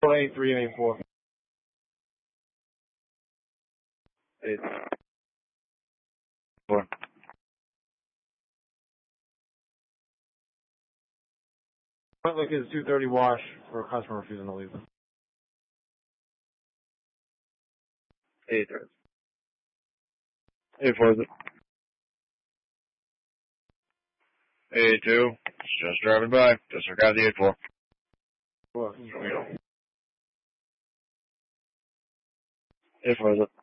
8384. 4. Point lick is 230 wash for a customer refusing to leave. 83. 84 is it? 82. Just driving by. Disregard the 84. What? 84 is it?